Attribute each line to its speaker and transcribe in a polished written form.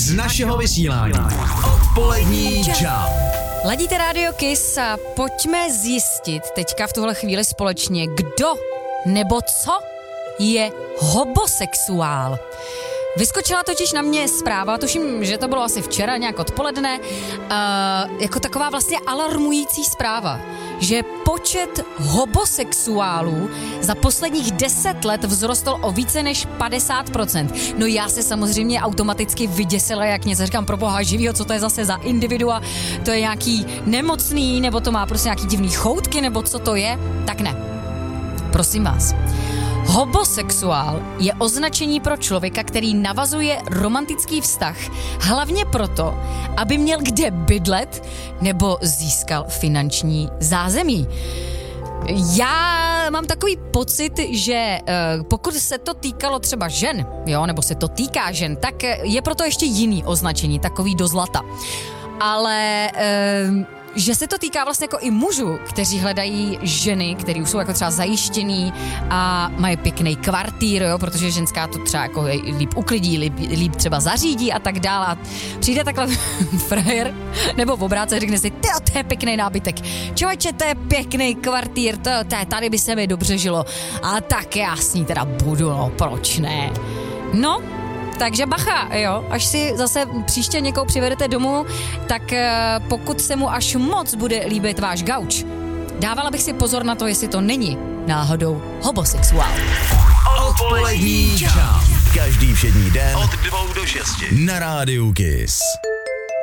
Speaker 1: z našeho vysílání. Odpolední čau.
Speaker 2: Ladíte Radio Kiss a pojďme zjistit teďka v tuhle chvíli společně, kdo nebo co je homosexuál. Vyskočila totiž na mě zpráva, tuším, že to bylo asi včera nějak odpoledne, jako taková vlastně alarmující zpráva, že počet homosexuálů za posledních 10 let vzrostl o více než 50%. No já se samozřejmě automaticky vyděsila, jak něco říkám, pro boha živýho, co to je zase za individua, to je nějaký nemocný, nebo to má prostě nějaký divný choutky, nebo co to je, tak ne. Prosím vás. Homosexuál je označení pro člověka, který navazuje romantický vztah, hlavně proto, aby měl kde bydlet nebo získal finanční zázemí. Já mám takový pocit, že pokud se to týkalo třeba žen, jo, nebo se to týká žen, tak je proto ještě jiný označení, takový do zlata. Ale že se to týká vlastně jako i mužů, kteří hledají ženy, který už jsou jako třeba zajištěný a mají pěkný kvartýr, jo, protože ženská to třeba jako líp uklidí, líp třeba zařídí a tak dále. A přijde takhle frajer, nebo v obráce řekne si, to je pěkný nábytek. Člověče, to je pěkný kvartýr, tady by se mi dobře žilo. A tak já s ní teda budu, no, proč ne? No, takže bacha, jo, až si zase příště někoho přivedete domů, tak pokud se mu až moc bude líbit váš gauč, dávala bych si pozor na to, jestli to není náhodou homosexuál.
Speaker 1: Odpolední čau.
Speaker 3: Každý všední den
Speaker 1: Od 2 do 6
Speaker 3: na Rádiu Kiss.